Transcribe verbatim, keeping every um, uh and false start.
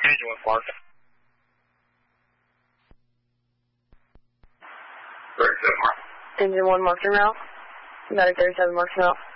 engine one mark. thirty-seven mark. Engine one marked now. Medic thirty-seven marked now.